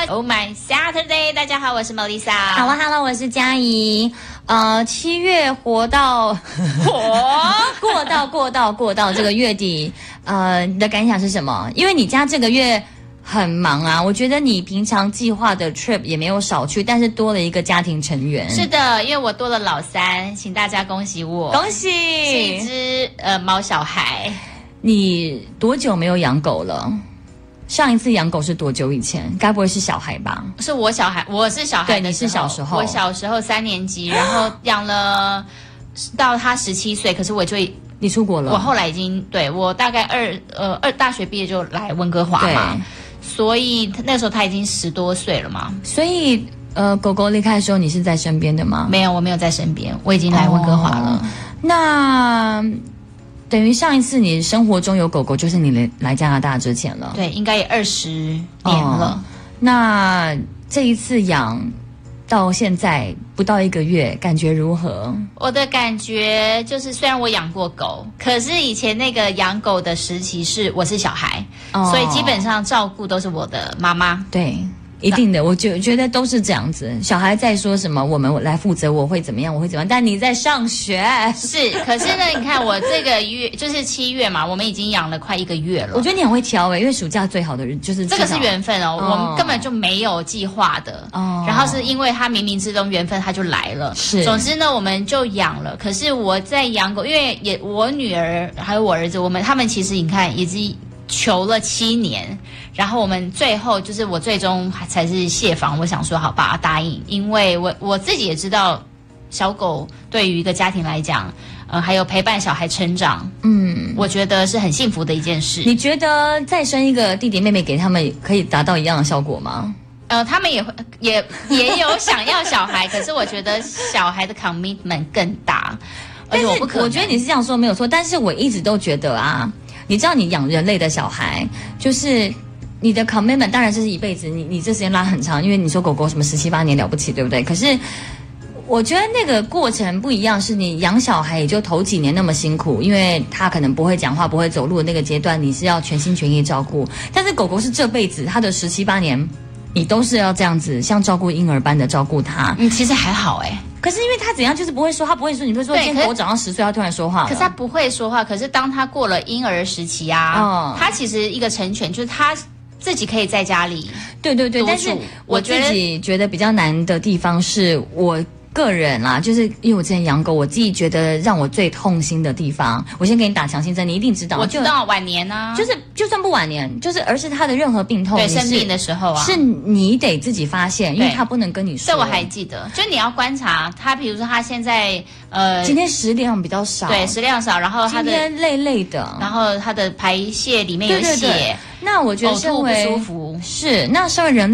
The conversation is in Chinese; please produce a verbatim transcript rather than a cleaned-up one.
Oh My Saturday， 大家好，我是 Melissa。 Hello Hello， 我是佳怡。呃，七月活到活过到过到过到这个月底，呃，你的感想是什么？因为你家这个月很忙啊，我觉得你平常计划的 trip 也没有少去，但是多了一个家庭成员。 是的，因为我多了老三，请大家恭喜我， 恭喜！ 是一只呃毛小孩。 你多久没有养狗了？上一次养狗是多久以前？该不会是小孩吧？ 是我小孩，我是小孩的时候， 对，你是小时候。 我小时候三年级，然后养了到他十七岁，可是我就你出国了。 我后来已经对我大概二呃二大学毕业就来温哥华嘛，所以那时候他已经十多岁了嘛。 所以呃，狗狗离开的时候，你是在身边的吗？ 没有，我没有在身边，我已经来温哥华了。 哦、那。等于上一次你生活中有狗狗，就是你来加拿大之前了。 对，应该也二十年了。 哦、那这一次养到现在不到一个月，感觉如何？ 我的感觉就是，虽然我养过狗，可是以前那个养狗的时期是我是小孩，哦、所以基本上照顾都是我的妈妈。 对。一定的，我觉觉得都是这样子。小孩在说什么，我们来负责，我会怎么样，我会怎么样。但你在上学， 是。可是呢，你看我这个月就是七月嘛，我们已经养了快一个月了。 我觉得你很会挑诶，因为暑假最好的日就是这个是缘分哦，哦我们根本就没有计划的。哦。然后是因为他冥冥之中缘分，他就来了。 是。 总之呢，我们就养了。可是我在养狗，因为也我女儿还有我儿子，我们他们其实你看也是。求了七年，然后我们最后就是我最终才是谢访，我想说好吧，答应，因为我我自己也知道，小狗对于一个家庭来讲，呃，还有陪伴小孩成长，嗯，我觉得是很幸福的一件事。 你觉得再生一个弟弟妹妹给他们，可以达到一样的效果吗？ 呃，他们也会也也有想要小孩，可是我觉得小孩的 commitment 更大，而且我不可能。 我觉得你是这样说没有错，但是我一直都觉得啊。你知道你养人类的小孩，就是你的 commitment 当然这是一辈子，你你这时间拉很长，因为你说狗狗什么十七八年了不起，对不对？可是我觉得那个过程不一样，是你养小孩也就头几年那么辛苦，因为他可能不会讲话、不会走路的那个阶段，你是要全心全意照顾。但是狗狗是这辈子，它的十七八年，你都是要这样子，像照顾婴儿般的照顾它。 嗯，其实还好哎。 可是因为他怎样就是不会说，他不会说，你会说今天狗长到十岁，他突然说话了。 可是他不会说话。可是当他过了婴儿时期啊，哦、他其实一个成犬，就是他自己可以在家里。 对对对，但是我自己觉得比较难的地方是我。个人啦，就是因为我之前养狗，我自己觉得让我最痛心的地方，我先给你打强心针，你一定知道。 我知道晚年啊， 就是就算不晚年，就是而是他的任何病痛， 对生病的时候啊， 是你得自己发现，因为他不能跟你说。 这我还记得，就你要观察他，比如说他现在呃， 今天食量比较少， 对食量少，然后他的今天累累的， 然后他的排泄里面有血， 对对对，那我觉得身为呕吐不舒服是那身为人。